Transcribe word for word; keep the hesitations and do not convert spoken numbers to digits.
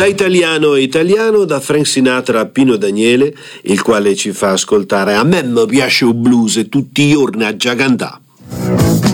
Da italiano a italiano, da Frank Sinatra a Pino Daniele, il quale ci fa ascoltare "A me mi piace il blues e tutti i giorni a già cantà".